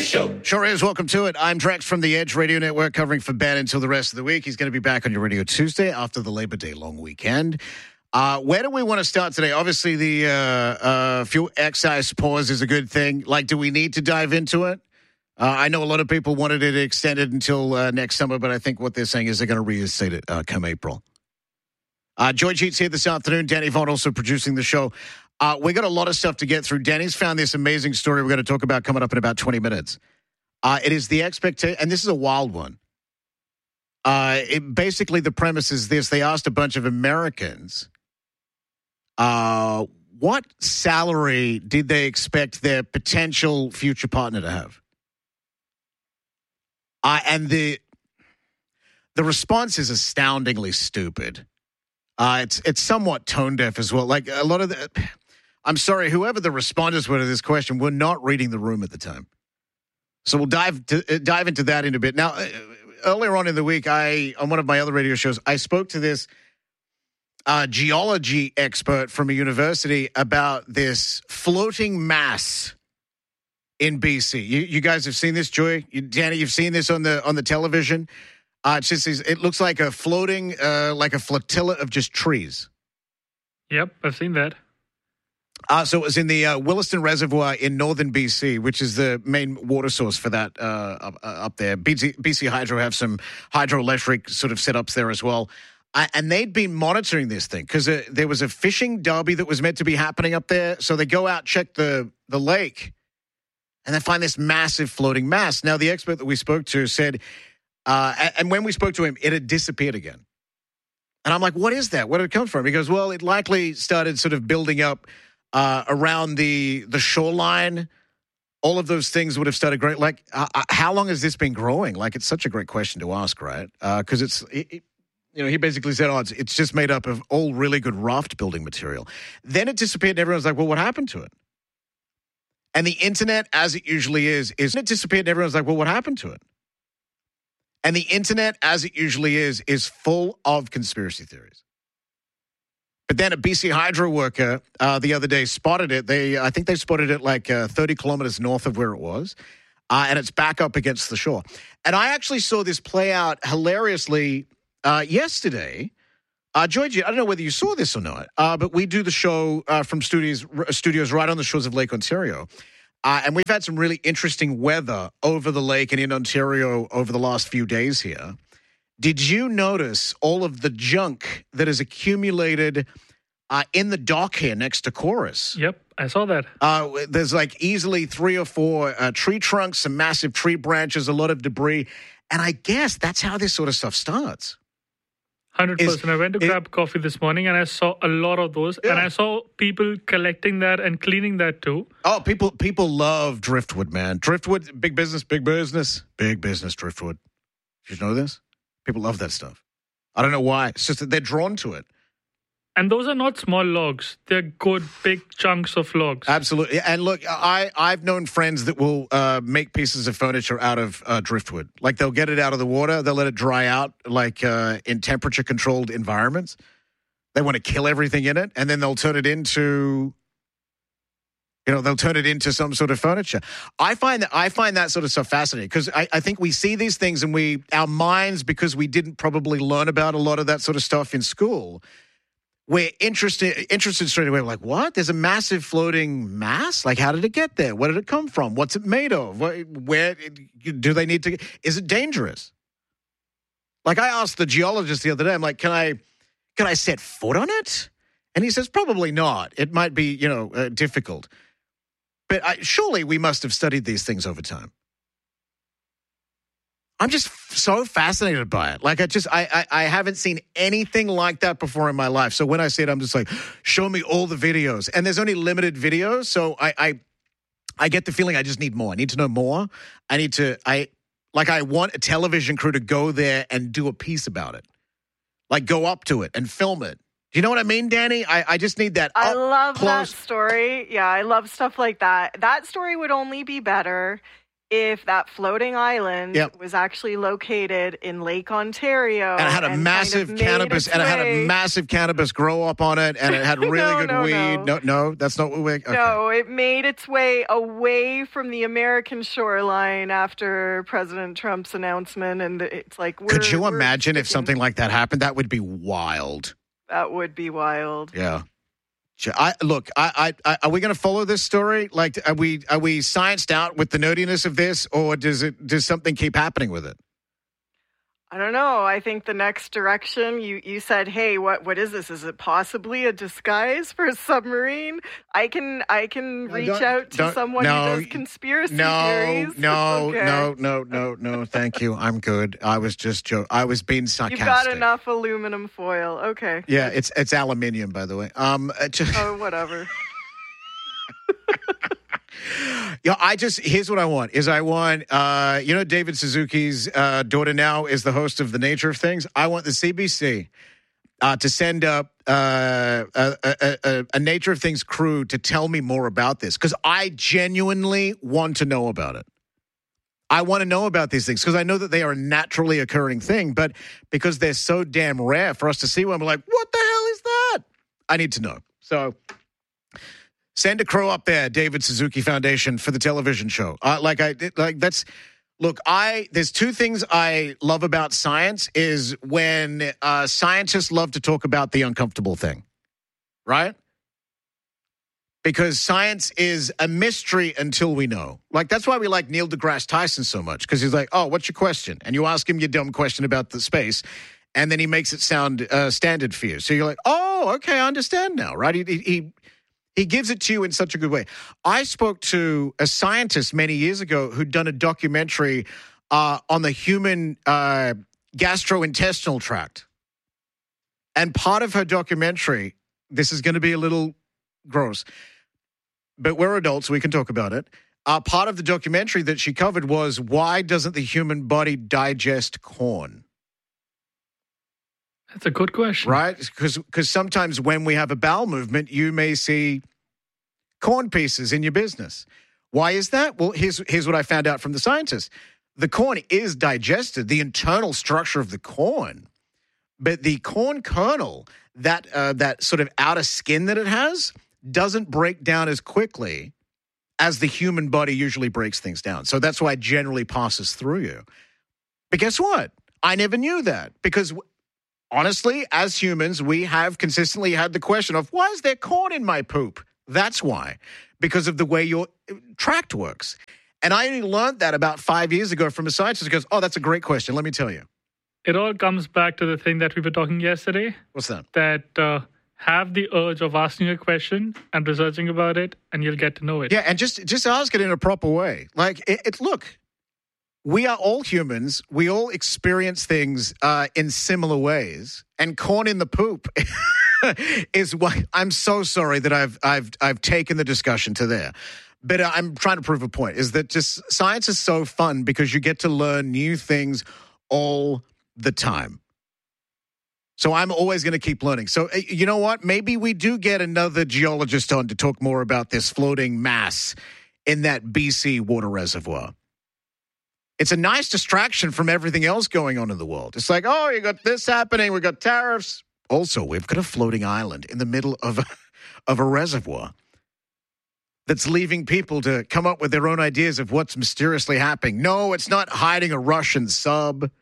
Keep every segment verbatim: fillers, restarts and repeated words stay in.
Show. Sure is. Welcome to it. I'm Drex from the Edge Radio Network, covering for Ben until the rest of the week. He's going to be back on your radio Tuesday after the Labor Day long weekend. Uh, where do we want to start today? Obviously, the uh, uh, fuel excise pause is a good thing. Like, do we need to dive into it? Uh, I know a lot of people wanted it extended until uh, next summer, but I think what they're saying is they're going to reinstate it uh, come April. Uh, Joy Cheats here this afternoon. Danny Vaughn also producing the show. Uh, we got a lot of stuff to get through. Danny's found this amazing story we're going to talk about coming up in about twenty minutes. Uh, it is the expectation, and this is a wild one. Uh, it, basically, the premise is this. They asked a bunch of Americans, uh, what salary did they expect their potential future partner to have? Uh, and the the response is astoundingly stupid. Uh, it's it's somewhat tone deaf as well. Like a lot of the, I'm sorry, whoever the responders were to this question were not reading the room at the time. So we'll dive to, uh, dive into that in a bit. Now, uh, earlier on in the week, I on one of my other radio shows, I spoke to this uh, geology expert from a university about this floating mass in B C. You, you guys have seen this, Joy? You, Danny, you've seen this on the on the television. Uh, it's just it looks like a floating, uh, like a flotilla of just trees. Yep, I've seen that. Uh, so it was in the uh, Williston Reservoir in northern B C, which is the main water source for that uh, up, uh, up there. B C, B C Hydro have some hydroelectric sort of setups there as well. Uh, and they'd been monitoring this thing because uh, there was a fishing derby that was meant to be happening up there. So they go out, check the, the lake, and they find this massive floating mass. Now, the expert that we spoke to said, uh, and, and when we spoke to him, it had disappeared again. And I'm like, what is that? Where did it come from? He goes, well, it likely started sort of building up Uh, around the the shoreline. All of those things would have started growing. Like, uh, how long has this been growing? Like, it's such a great question to ask, right? Because uh, it's, it, it, you know, he basically said, oh, it's, it's just made up of all really good raft building material. Then it disappeared, and everyone's like, well, what happened to it? And the internet, as it usually is, is it disappeared, and everyone's like, well, what happened to it? And the internet, as it usually is, is full of conspiracy theories. But then a B C Hydro worker uh, the other day spotted it. They, I think they spotted it like uh, thirty kilometers north of where it was, uh, and it's back up against the shore. And I actually saw this play out hilariously uh, yesterday. Uh, Georgie, I don't know whether you saw this or not, uh, but we do the show uh, from studios, r- studios right on the shores of Lake Ontario. Uh, and we've had some really interesting weather over the lake and in Ontario over the last few days here. Did you notice all of the junk that is accumulated uh, in the dock here next to Chorus? Yep, I saw that. Uh, there's like easily three or four uh, tree trunks, some massive tree branches, a lot of debris. And I guess that's how this sort of stuff starts. one hundred percent. Is, I went to it, grab coffee this morning and I saw a lot of those. Yeah. And I saw people collecting that and cleaning that too. Oh, people people love driftwood, man. Driftwood, big business, big business, big business driftwood. Did you know this? People love that stuff. I don't know why. It's just that they're drawn to it. And those are not small logs. They're good, big chunks of logs. Absolutely. And look, I, I've known friends that will uh, make pieces of furniture out of uh, driftwood. Like they'll get it out of the water. They'll let it dry out like uh, in temperature-controlled environments. They want to kill everything in it. And then they'll turn it into... You know, they'll turn it into some sort of furniture. I find that I find that sort of stuff fascinating because I, I think we see these things and we, our minds, because we didn't probably learn about a lot of that sort of stuff in school, we're interested interested straight away. We're like, what? There's a massive floating mass? Like, how did it get there? Where did it come from? What's it made of? Where do they need to? Is it dangerous? Like, I asked the geologist the other day. I'm like, can I can I set foot on it? And he says, probably not. It might be, you know, uh, difficult. But I, surely we must have studied these things over time. I'm just f- so fascinated by it. Like I just, I, I, I haven't seen anything like that before in my life. So when I see it, I'm just like, show me all the videos. And there's only limited videos, so I, I, I get the feeling I just need more. I need to know more. I need to, I, like I want a television crew to go there and do a piece about it. Like go up to it and film it. Do you know what I mean, Danny? I, I just need that. I love close. that story. Yeah, I love stuff like that. That story would only be better if that floating island yep. was actually located in Lake Ontario. And it had a and massive kind of cannabis, and it had a massive cannabis grow up on it, and it had really no, good no, weed. No. no, no, that's not what we... Okay. No, it made its way away from the American shoreline after President Trump's announcement, and it's like... We're, Could you we're imagine sticking. if something like that happened? That would be wild. That would be wild. Yeah. I, look, I, I, I, are we going to follow this story? Like, are we are we scienced out with the nerdiness of this, or does it does something keep happening with it? I don't know. I think the next direction, you, you said, hey, what what is this? Is it possibly a disguise for a submarine? I can I can No, reach don't- out to don't- someone no, who does conspiracy No, theories. no, Okay. no, no, no, no. Thank you. I'm good. I was just joking. I was being sarcastic. You've got enough aluminum foil. Okay. Yeah, it's it's aluminium, by the way. Um, uh, just, Oh, whatever. yeah, I just here's what I want is I want uh, you know, David Suzuki's uh, daughter now is the host of The Nature of Things. I want the C B C uh, to send up uh, a, a, a, a Nature of Things crew to tell me more about this, because I genuinely want to know about it. I want to know about these things because I know that they are a naturally occurring thing, but because they're so damn rare for us to see one, we're like, what the hell is that? I need to know. So send a crew up there, David Suzuki Foundation, for the television show. Uh, like I like that's look. I there's two things I love about science is when uh, scientists love to talk about the uncomfortable thing, right? Because science is a mystery until we know. Like, that's why we like Neil deGrasse Tyson so much, because he's like, oh, what's your question? And you ask him your dumb question about the space, and then he makes it sound uh, standard for you. So you're like, oh, okay, I understand now, right? He, he, he gives it to you in such a good way. I spoke to a scientist many years ago who'd done a documentary uh, on the human uh, gastrointestinal tract. And part of her documentary, this is going to be a little gross, but we're adults, we can talk about it. Uh, part of the documentary that she covered was, why doesn't the human body digest corn? That's a good question. Right? Because sometimes when we have a bowel movement, you may see corn pieces in your business. Why is that? Well, here's, here's what I found out from the scientists. The corn is digested, the internal structure of the corn, but the corn kernel, that uh, that sort of outer skin that it has, doesn't break down as quickly as the human body usually breaks things down. So that's why it generally passes through you. But guess what? I never knew that because, honestly, as humans, we have consistently had the question of, why is there corn in my poop? That's why, because of the way your tract works. And I only learned that about five years ago from a scientist who goes, oh, that's a great question. Let me tell you. It all comes back to the thing that we were talking yesterday. What's that? That uh, have the urge of asking a question and researching about it, and you'll get to know it. Yeah, and just just ask it in a proper way. Like, it, it look, we are all humans. We all experience things uh, in similar ways. And corn in the poop is what I'm so sorry that I've I've I've taken the discussion to there. But I'm trying to prove a point, is that just science is so fun because you get to learn new things all the time. So I'm always going to keep learning. So you know what? Maybe we do get another geologist on to talk more about this floating mass in that B C water reservoir. It's a nice distraction from everything else going on in the world. It's like, oh, you got this happening. We got tariffs. Also, we've got a floating island in the middle of a, of a reservoir that's leaving people to come up with their own ideas of what's mysteriously happening. No, it's not hiding a Russian sub.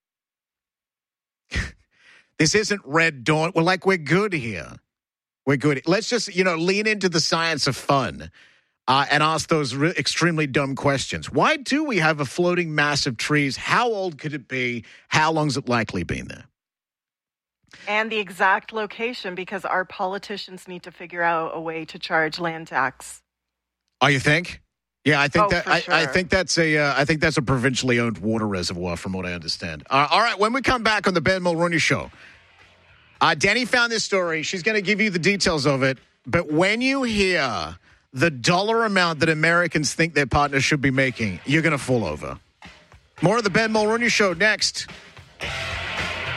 This isn't Red Dawn. We're like, we're good here. We're good. Let's just, you know, lean into the science of fun uh, and ask those re- extremely dumb questions. Why do we have a floating mass of trees? How old could it be? How long's it likely been there? And the exact location, because our politicians need to figure out a way to charge land tax. Oh, you think? Yeah, I think oh, that for I, sure. I think that's a uh, I think that's a provincially owned water reservoir, from what I understand. Uh, all right, when we come back on the Ben Mulroney Show, uh, Danny found this story. She's going to give you the details of it. But when you hear the dollar amount that Americans think their partners should be making, you're going to fall over. More of the Ben Mulroney Show next.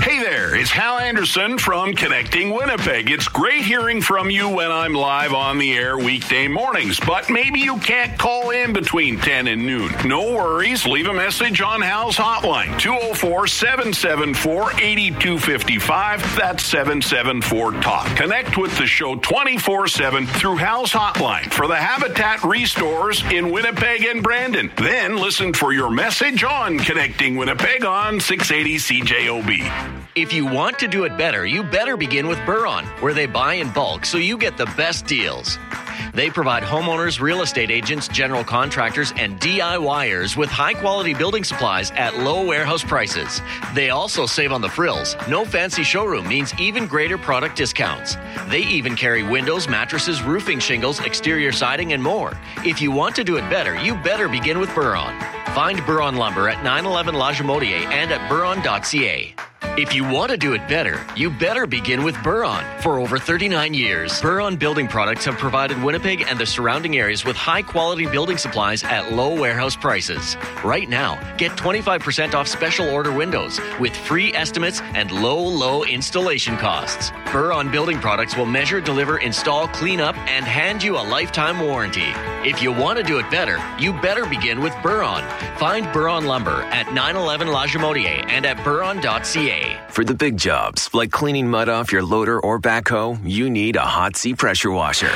Hey there, it's Hal Anderson from Connecting Winnipeg. It's great hearing from you when I'm live on the air weekday mornings, but maybe you can't call in between ten and noon. No worries, leave a message on Hal's hotline, two oh four, seven seven four, eight two five five. That's seven seven four, talk. Connect with the show twenty-four seven through Hal's hotline for the Habitat Restores in Winnipeg and Brandon. Then listen for your message on Connecting Winnipeg on six eighty C J O B. If you want to do it better, you better begin with Buron, where they buy in bulk so you get the best deals. They provide homeowners, real estate agents, general contractors, and DIYers with high-quality building supplies at low warehouse prices. They also save on the frills. No fancy showroom means even greater product discounts. They even carry windows, mattresses, roofing shingles, exterior siding, and more. If you want to do it better, you better begin with Buron. Find Buron Lumber at nine eleven La Jamodier and at buron dot c a. If you want to do it better, you better begin with Buron. For over thirty-nine years, Buron Building Products have provided Winnipeg and the surrounding areas with high-quality building supplies at low warehouse prices. Right now, get twenty-five percent off special order windows with free estimates and low, low installation costs. Buron Building Products will measure, deliver, install, clean up, and hand you a lifetime warranty. If you want to do it better, you better begin with Buron. Find Buron Lumber at nine eleven La Jamodier and at buron dot c a. For the big jobs, like cleaning mud off your loader or backhoe, you need a Hot Sea pressure washer.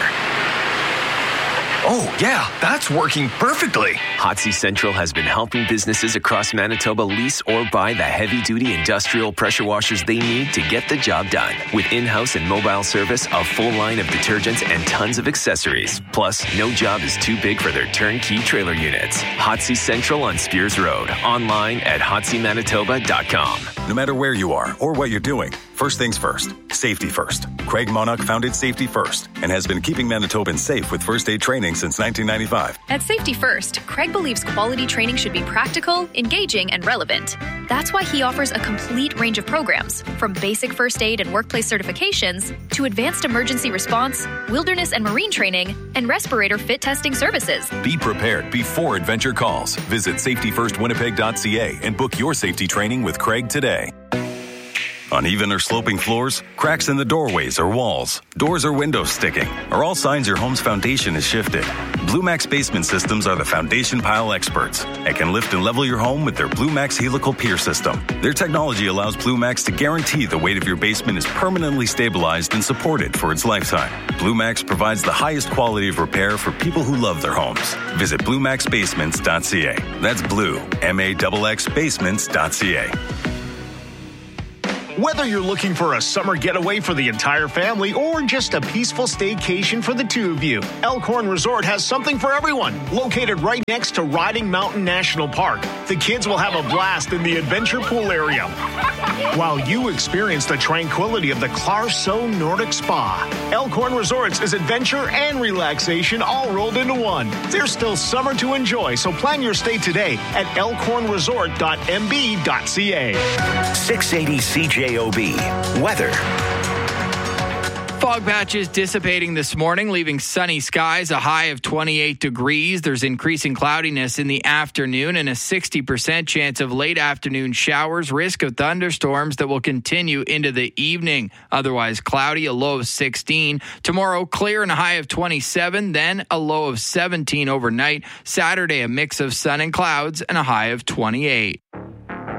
Oh, yeah, that's working perfectly. Hot Sea Central has been helping businesses across Manitoba lease or buy the heavy-duty industrial pressure washers they need to get the job done. With in-house and mobile service, a full line of detergents, and tons of accessories. Plus, no job is too big for their turnkey trailer units. Hot Sea Central on Spears Road. Online at hot sea manitoba dot com. No matter where you are or what you're doing, first things first, safety first. Craig Monarch founded Safety First and has been keeping Manitobans safe with first aid training since nineteen ninety-five. At Safety First, Craig believes quality training should be practical, engaging, and relevant. That's why he offers a complete range of programs, from basic first aid and workplace certifications to advanced emergency response, wilderness and marine training, and respirator fit testing services. Be prepared before adventure calls. Visit safety first winnipeg dot c a and book your safety training with Craig today. Uneven or sloping floors, cracks in the doorways or walls, doors or windows sticking, are all signs your home's foundation is shifted. Blue Max Basement Systems are the foundation pile experts and can lift and level your home with their Blue Max Helical Pier System. Their technology allows Blue Max to guarantee the weight of your basement is permanently stabilized and supported for its lifetime. Blue Max provides the highest quality of repair for people who love their homes. Visit blue max basements dot c a. That's blue, M A X X basements dot c a. Whether you're looking for a summer getaway for the entire family or just a peaceful staycation for the two of you, Elkhorn Resort has something for everyone. Located right next to Riding Mountain National Park, the kids will have a blast in the adventure pool area, while you experience the tranquility of the Clarso Nordic Spa. Elkhorn Resorts is adventure and relaxation all rolled into one. There's still summer to enjoy, so plan your stay today at elkhorn resort dot m b dot c a. six eighty C J O B. Weather. Fog patches dissipating this morning, leaving sunny skies, a high of twenty-eight degrees. There's increasing cloudiness in the afternoon and a sixty percent chance of late afternoon showers, risk of thunderstorms that will continue into the evening. Otherwise cloudy, a low of sixteen. Tomorrow, clear and a high of twenty-seven, then a low of seventeen overnight. Saturday, a mix of sun and clouds and a high of twenty-eight.